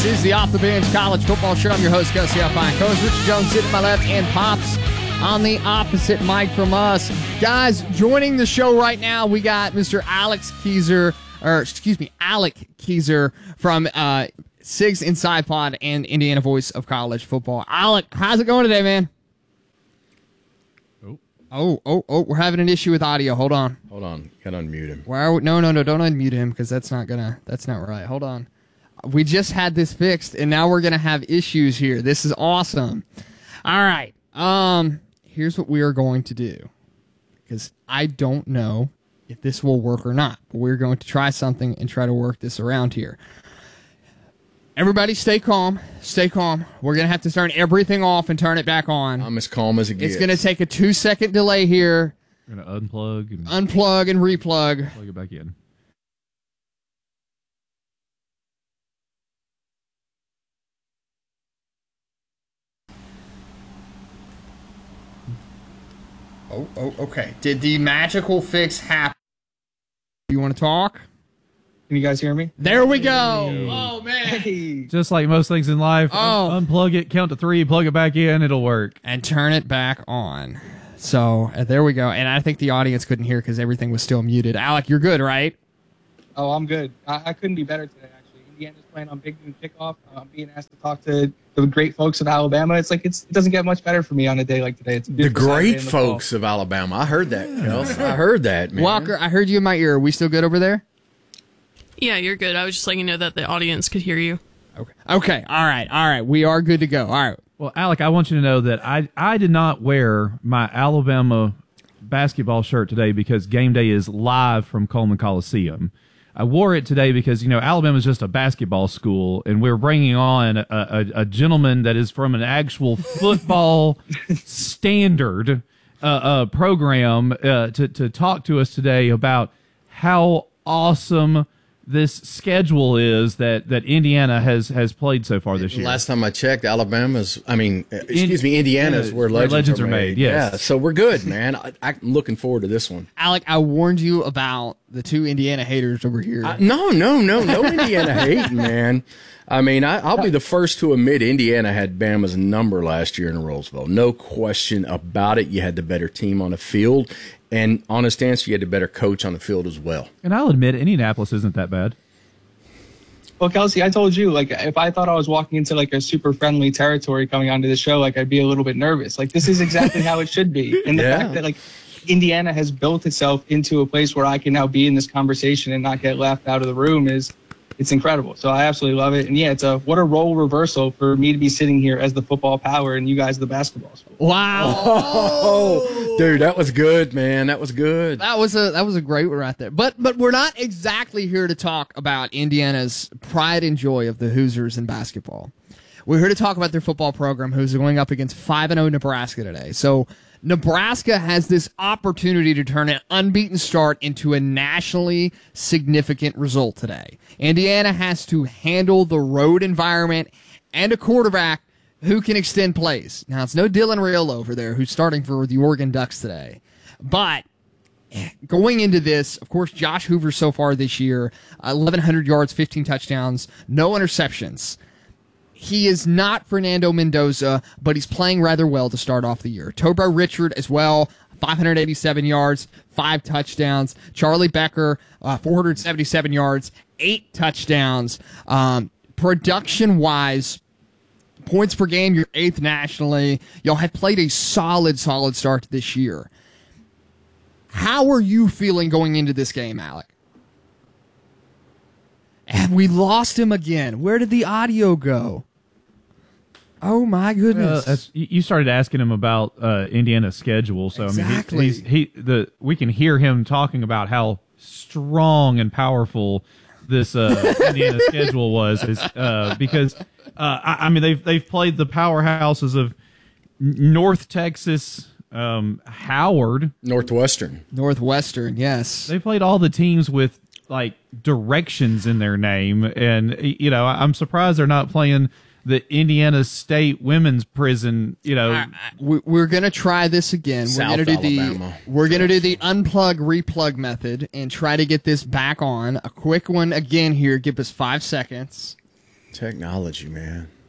This is the Off the Bench College Football Show. I'm your host, Gus Alpine. Coach Richard Jones sitting to my left, and Pops on the opposite mic from us. Guys, joining the show right now, we got Mr. Alec Keyser from Sigs Inside Pod and Indiana Voice of College Football. Alec, how's it going today, man? Oh, we're having an issue with audio. Hold on. Gotta unmute him. No, don't unmute him because that's not right. Hold on. We just had this fixed, and now we're going to have issues here. This is awesome. All right. Here's what we are going to do, because I don't know if this will work or not, but we're going to try something and try to work this around here. Everybody stay calm. Stay calm. We're going to have to turn everything off and turn it back on. I'm as calm as it gets. It's going to take a 2-second delay here. We're going to unplug and replug. Plug it back in. Oh, okay. Did the magical fix happen? You want to talk? Can you guys hear me? There we go. Hey. Oh, man. Hey. Just like most things in life, unplug it, count to 3, plug it back in, it'll work. And turn it back on. So, there we go. And I think the audience couldn't hear because everything was still muted. Alec, you're good, right? Oh, I'm good. I couldn't be better today, actually. Indiana's playing on Big Noon kickoff. I'm being asked to talk to the great folks of Alabama. It's like it doesn't get much better for me on a day like today. It's the great folks of Alabama. I heard that, Kels. I heard that, man. Walker, I heard you in my ear. Are we still good over there? Yeah, you're good. I was just letting you know that the audience could hear you. Okay. All right. We are good to go. All right. Well, Alec, I want you to know that I did not wear my Alabama basketball shirt today because game day is live from Coleman Coliseum. I wore it today because, Alabama is just a basketball school, and we're bringing on a gentleman that is from an actual football standard program to talk to us today about how awesome this schedule is that Indiana has played so far this year. Last time I checked, Indiana's where legends are made. Yes. Yeah, so we're good, man. I'm looking forward to this one. Alec, I warned you about the two Indiana haters over here. No Indiana hating, man. I'll be the first to admit Indiana had Bama's number last year in Roseville. No question about it. You had the better team on the field. And honest answer, you had a better coach on the field as well. And I'll admit, Indianapolis isn't that bad. Well, Kelsey, I told you, if I thought I was walking into, a super friendly territory coming onto the show, I'd be a little bit nervous. This is exactly how it should be. And the fact that, Indiana has built itself into a place where I can now be in this conversation and not get laughed out of the room it's incredible. So I absolutely love it. And yeah, what a role reversal for me to be sitting here as the football power and you guys the basketball school. Wow. Oh, dude, that was good, man. That was good. That was a great one right there. But we're not exactly here to talk about Indiana's pride and joy of the Hoosiers in basketball. We're here to talk about their football program, who's going up against 5-0 Nebraska today. So Nebraska has this opportunity to turn an unbeaten start into a nationally significant result today. Indiana has to handle the road environment and a quarterback who can extend plays. Now, it's no Dylan Real over there, who's starting for the Oregon Ducks today. But going into this, of course, Josh Hoover so far this year, 1,100 yards, 15 touchdowns, no interceptions. He is not Fernando Mendoza, but he's playing rather well to start off the year. Tobo Richard as well, 587 yards, 5 touchdowns. Charlie Becker, 477 yards, 8 touchdowns. Production-wise, points per game, you're 8th nationally. Y'all have played a solid start this year. How are you feeling going into this game, Alec? And we lost him again. Where did the audio go? Oh my goodness! You started asking him about Indiana's schedule, so exactly. We can hear him talking about how strong and powerful this Indiana schedule was, because they've played the powerhouses of North Texas, Howard, Northwestern, yes. They played all the teams with directions in their name, and I'm surprised they're not playing the Indiana State Women's Prison. We're gonna try this again. We're gonna do the unplug replug method and try to get this back on. A quick one again here. Give us 5 seconds. Technology, man.